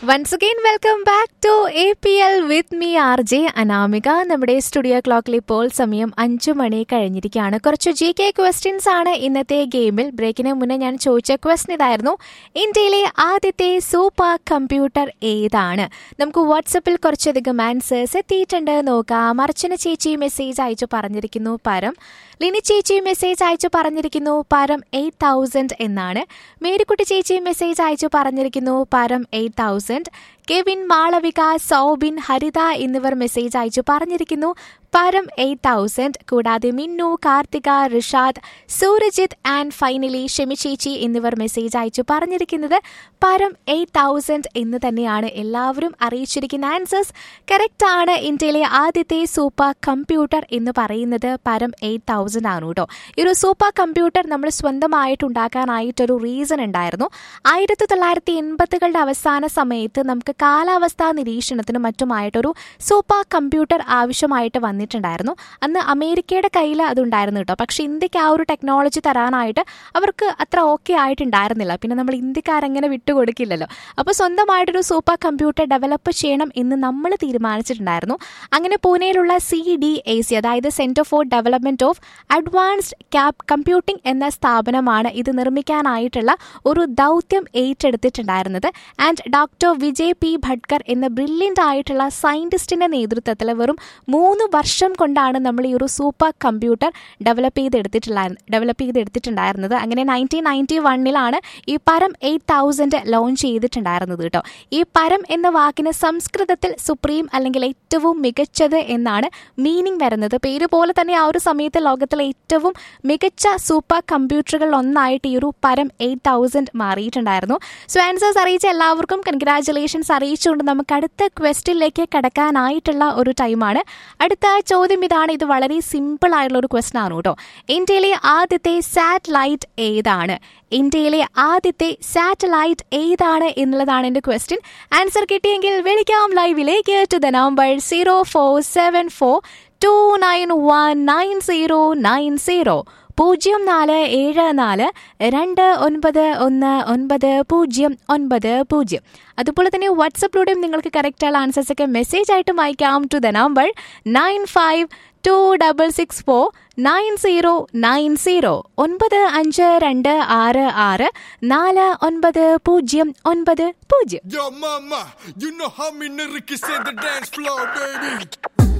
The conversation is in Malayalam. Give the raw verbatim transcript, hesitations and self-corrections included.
Once again, welcome back to A P L with me, R J Anamika. നമ്മുടെ സ്റ്റുഡിയോ ക്ലോക്കിൽ ഇപ്പോൾ സമയം അഞ്ചു മണി കഴിഞ്ഞിരിക്കുകയാണ്. കുറച്ച് ജി കെ ക്വസ്റ്റ്യൻസ് ആണ് ഇന്നത്തെ ഗെയിമിൽ. ബ്രേക്കിന് മുന്നേ ഞാൻ ചോദിച്ച ക്വസ്റ്റ്യൻ ഇതായിരുന്നു, ഇന്ത്യയിലെ ആദ്യത്തെ സൂപ്പർ കമ്പ്യൂട്ടർ ഏതാണ്? നമുക്ക് വാട്സപ്പിൽ കുറച്ചധികം ആൻസേഴ്സ് എത്തിയിട്ടുണ്ട്, നോക്കാം. അർച്ചന ചേച്ചി മെസ്സേജ് അയച്ചു പറഞ്ഞിരിക്കുന്നു പരം. ലിനി ചേച്ചി മെസ്സേജ് അയച്ചു പറഞ്ഞിരിക്കുന്നു പരം എയ്റ്റ് തൗസൻഡ് എന്നാണ്. മേരിക്കുട്ടി ചേച്ചി മെസ്സേജ് അയച്ചു പറഞ്ഞിരിക്കുന്നു പരം eight thousand. Kevin, Malavika, Soubin, ഹരിത എന്നിവർ മെസ്സേജ് അയച്ചു പറഞ്ഞിരിക്കുന്നു പരം എയ്റ്റ് തൗസൻഡ്. കൂടാതെ മിന്നു, കാർത്തിക, റിഷാദ്, സൂരജിത്ത് ആൻഡ് ഫൈനലി ഷെമി ചേച്ചി എന്നിവർ മെസ്സേജ് അയച്ചു പറഞ്ഞിരിക്കുന്നത് പരം എയ്റ്റ് തൗസൻഡ് എന്ന് തന്നെയാണ്. എല്ലാവരും അറിയിച്ചിരിക്കുന്ന ആൻസേഴ്സ് കറക്റ്റ് ആണ്. ഇന്ത്യയിലെ ആദ്യത്തെ സൂപ്പർ കമ്പ്യൂട്ടർ എന്ന് പറയുന്നത് പരം എയ്റ്റ് തൗസൻഡ് ആണ് കേട്ടോ. ഈ ഒരു സൂപ്പർ കമ്പ്യൂട്ടർ നമ്മൾ സ്വന്തമായിട്ട് ഉണ്ടാക്കാനായിട്ടൊരു റീസൺ ഉണ്ടായിരുന്നു. ആയിരത്തി തൊള്ളായിരത്തി എൺപതുകളുടെ അവസാന സമയത്ത് നമുക്ക് കാലാവസ്ഥാ നിരീക്ഷണത്തിനും മറ്റുമായിട്ടൊരു സൂപ്പർ കമ്പ്യൂട്ടർ ആവശ്യമായിട്ട് വന്നിട്ടുണ്ടായിരുന്നു. അന്ന് അമേരിക്കയുടെ കയ്യിൽ അതുണ്ടായിരുന്നു കേട്ടോ. പക്ഷെ ഇന്ത്യക്ക് ആ ഒരു ടെക്നോളജി തരാനായിട്ട് അവർക്ക് അത്ര ഓക്കെ ആയിട്ടുണ്ടായിരുന്നില്ല. പിന്നെ നമ്മൾ ഇന്ത്യക്കാരങ്ങനെ വിട്ടുകൊടുക്കില്ലല്ലോ. അപ്പോൾ സ്വന്തമായിട്ടൊരു സൂപ്പർ കമ്പ്യൂട്ടർ ഡെവലപ്പ് ചെയ്യണം എന്ന് നമ്മൾ തീരുമാനിച്ചിട്ടുണ്ടായിരുന്നു. അങ്ങനെ പൂനെയിലുള്ള സി ഡി എ സി, അതായത് centre for development of advanced cap computing എന്ന സ്ഥാപനമാണ് ഇത് നിർമ്മിക്കാനായിട്ടുള്ള ഒരു ദൗത്യം ഏറ്റെടുത്തിട്ടുണ്ടായിരുന്നത്. And doctor Vijay P Bhatkar എന്ന ബ്രില്യൻ്റ് ആയിട്ടുള്ള സയന്റിസ്റ്റിന്റെ നേതൃത്വത്തിൽ വെറും മൂന്ന് വർഷം കൊണ്ടാണ് നമ്മൾ ഈ ഒരു സൂപ്പർ കമ്പ്യൂട്ടർ ഡെവലപ്പ് ചെയ്തെടുത്തിട്ടുള്ള ഡെവലപ്പ് ചെയ്തെടുത്തിട്ടുണ്ടായിരുന്നത്. അങ്ങനെ നയൻറ്റീൻ നയൻറ്റി വണ്ണിലാണ് ഈ പരം എയ്റ്റ് തൗസൻഡ് ലോഞ്ച് ചെയ്തിട്ടുണ്ടായിരുന്നത് കേട്ടോ. ഈ പരം എന്ന വാക്കിന് സംസ്കൃതത്തിൽ സുപ്രീം അല്ലെങ്കിൽ ഏറ്റവും മികച്ചത് എന്നാണ് മീനിങ് വരുന്നത്. പേര് പോലെ തന്നെ ആ ഒരു സമയത്ത് ലോകത്തിലെ ഏറ്റവും മികച്ച സൂപ്പർ കമ്പ്യൂട്ടറുകൾ ഒന്നായിട്ട് ഈ ഒരു പരം എയ്റ്റ് തൗസൻഡ് മാറിയിട്ടുണ്ടായിരുന്നു. സോ ആൻസേഴ്സ് അറിയിച്ച എല്ലാവർക്കും കൺഗ്രാറ്റുലേഷൻസ് അറിയിച്ചുകൊണ്ട് നമുക്ക് അടുത്ത ക്വസ്റ്റ്യനിലേക്ക് കടക്കാനായിട്ടുള്ള ഒരു ടൈമാണ്. അടുത്ത ചോദ്യം ഇതാണ്. ഇത് വളരെ സിമ്പിൾ ആയിട്ടുള്ള ഒരു ക്വസ്റ്റ്യൻ ആണ് കേട്ടോ. ഇന്ത്യയിലെ ആദ്യത്തെ സാറ്റലൈറ്റ് ഏതാണ്? ഇന്ത്യയിലെ ആദ്യത്തെ സാറ്റലൈറ്റ് ഏതാണ് എന്നുള്ളതാണ് എൻ്റെ ക്വസ്റ്റ്യൻ. ആൻസർ കിട്ടിയെങ്കിൽ വിളിക്കാം ലൈവിലേക്ക് to the number zero four seven four to nine one nine zero nine zero പൂജ്യം നാല് ഏഴ് നാല് രണ്ട് ഒൻപത് ഒന്ന് ഒൻപത് പൂജ്യം ഒൻപത് പൂജ്യം. അതുപോലെ തന്നെ വാട്സപ്പിലൂടെയും നിങ്ങൾക്ക് കറക്റ്റായുള്ള ആൻസേഴ്സ് ഒക്കെ മെസ്സേജ് ആയിട്ടും അയക്കാം to the number nine five to double six four nine zero nine zero ഒൻപത് അഞ്ച് രണ്ട് ആറ് ആറ് നാല് ഒൻപത് പൂജ്യം ഒൻപത് പൂജ്യം. Yo mama, you know how me niggas in the dance floor, baby.